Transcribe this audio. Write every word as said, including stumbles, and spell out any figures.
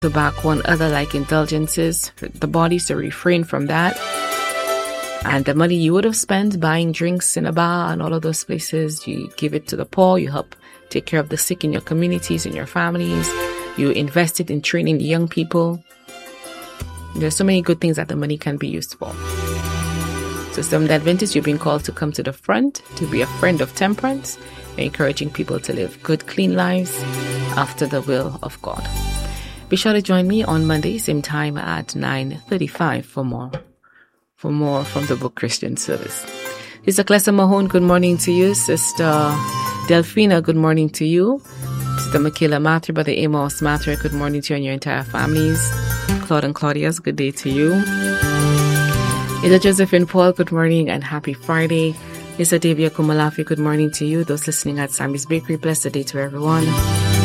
tobacco and other like indulgences, the body to refrain from that. And the money you would have spent buying drinks in a bar and all of those places, you give it to the poor, you help take care of the sick in your communities, in your families, you invest it in training the young people. There's so many good things that the money can be used for. So Seventh Adventists, you've been called to come to the front, to be a friend of temperance, encouraging people to live good, clean lives after the will of God. Be sure to join me on Monday, same time at nine thirty-five for more. For more from the Book Christian Service. Sister Clessa Mahone, good morning to you. Sister Delphina, good morning to you. Sister Michaela Matthew, Brother Amos Matthew, good morning to you and your entire families. Claude and Claudia's, good day to you. Sister Josephine Paul, good morning and happy Friday. Sister Davia Kumalafi, good morning to you. Those listening at Sammy's Bakery, blessed day to everyone.